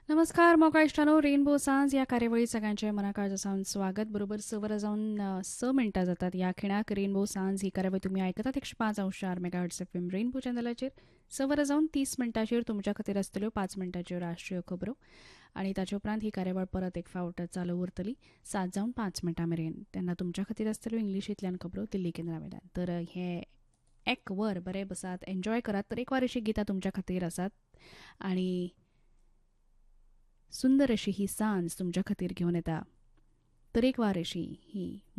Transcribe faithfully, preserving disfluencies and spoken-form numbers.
नमस्कार मोका इष्टानो रेनबो सांज या कार्यावळीत सगळ्यांचे मनाकाळचं सावन स्वागत. बरोबर सवर जाऊन अ, स मिनटां जातात या खिणाक रेनबो सांज ही कार्यावळ तुम्ही ऐकतात एकशे पाच अंश चार मेगाहर्ट्स एफ एम रेनबो चॅनलाचेर. सवर जाऊन तीस मिनटांचेर तुमच्या खातीर आसतल्यो पाच मिनटांच्यो राष्ट्रीय खबरो आणि ताचे उपरांत ही कार्यावळ परत एक फावट चालू उरतली सात जावन पांच मिनटां मेरेन. तेन्ना तुमच्या खातीर आसतल्यो इंग्लिशींतल्यान खबरो दिल्ली केंद्रा वयल्यान. तर हे एक वर बरे बसात, एन्जॉय करात. तरेकवार अशीं गितां तुमच्या खातीर आसात आणि सुंदर अशी ही सांज तुमच्या खातीर घेवन येता तरेकवार अशी ही